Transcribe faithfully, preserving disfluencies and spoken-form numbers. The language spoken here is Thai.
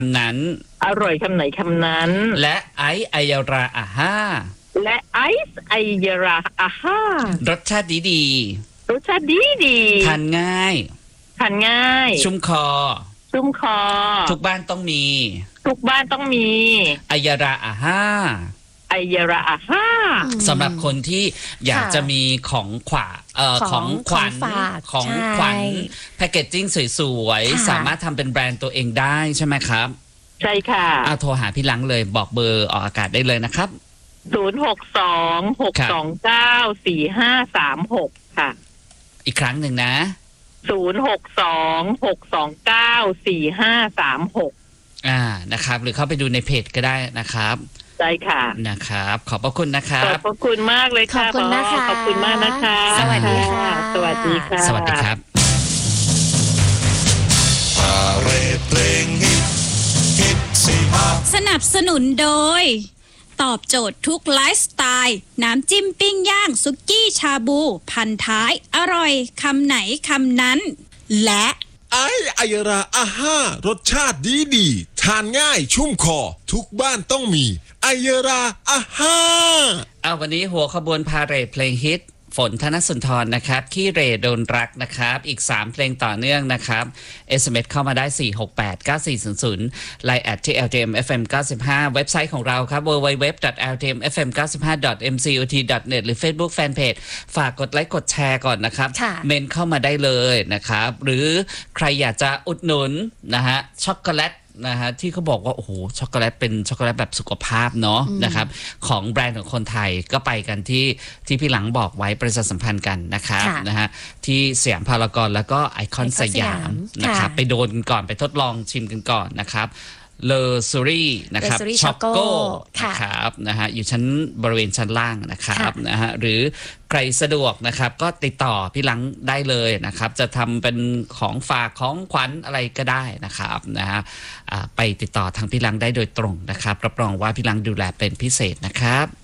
นั้นอร่อยคำไหนคำนั้นและไอซ์ไอยาราอาฮ่าและไอซ์ไอยาราอาฮ่ารสชาติดีดีรสชาติดีดีทานง่ายทานง่ายชุ่มคอชุ่มคอทุกบ้านต้องมีทุกบ้านต้องมีไอยาราอาฮ่าไอยาราอาฮ่าสำหรับคนที่อยากจะมีของขวัญเอ่อของขวัญของขวัญแพคเกจจิ้งสวยๆสามารถทำเป็นแบรนด์ตัวเองได้ใช่ไหมครับใช่ค่ะเอาโทรหาพี่ลังเลยบอกเบอร์ออกอากาศได้เลยนะครับศูนย์ หก สอง หก สอง เก้า สี่ ห้า สาม หกค่ะอีกครั้งหนึ่งนะศูนย์ หก สอง หก สอง เก้า สี่ ห้า สาม หกอ่านะครับหรือเข้าไปดูในเพจก็ได้นะครับใช่ค่ะนะครับขอบพระคุณนะครับขอบพระคุณมากเลยค่ะขอบคุณนะคะขอบคุณมากนะคะสวัสดีค่ะสวัสดีค่ะสวัสดีครับสนับสนุนโดยตอบโจทย์ทุกไลฟ์สไตล์น้ำจิ้มปิ้งย่างสุกี้ชาบูพันท้ายอร่อยคำไหนคำนั้นและไอซ์ไอยาราอาฮ่ารสชาติดีดีทานง่ายชุ่มคอทุกบ้านต้องมีไอยาราอาฮ่าเอาวันนี้หัวขบวนพาเหรดเพลงฮิตฝนธนสุนทรนะครับขี้เหร่โดนรักนะครับอีกสามเพลงต่อเนื่องนะครับ เอส เอ็ม เอส เข้ามาได้สี่ หก แปด เก้า สี่ ศูนย์ ศูนย์ ไลน์ แอท ที่ แอล ที เอ็ม เอฟ เอ็ม เก้าสิบห้า เว็บไซต์ของเราครับ ดับเบิลยู ดับเบิลยู ดับเบิลยู ดอท แอล ที เอ็ม เอฟ เอ็ม เก้าสิบห้า ดอท เอ็ม ซี โอ ที ดอท เน็ต หรือ Facebook Fanpage ฝากกดไลค์กดแชร์ก่อนนะครับเมนเข้ามาได้เลยนะครับหรือใครอยากจะอุดหนุนนะฮะช็อกโกแลตนะฮะที่เขาบอกว่าโอ้โหช็อกโกแลตเป็นช็อกโกแลตแบบสุขภาพเนาะนะครับของแบรนด์ของคนไทยก็ไปกันที่ที่พี่หลังบอกไว้ประชาสัมพันธ์กันนะครับนะฮะที่สยามพารากอนแล้วก็ไอคอนสยามนะครับไปโดนก่อนไปทดลองชิมกันก่อนนะครับเลอซูรี่นะครับช็อกโก้นะครับนะฮะอยู่ชั้นบริเวณชั้นล่างนะครับนะฮะหรือใครสะดวกนะครับก็ติดต่อพี่ลังได้เลยนะครับจะทำเป็นของฝากของขวัญอะไรก็ได้นะครับนะฮะไปติดต่อทางพี่ลังได้โดยตรงนะครับรับรองว่าพี่ลังดูแลเป็นพิเศษนะครับ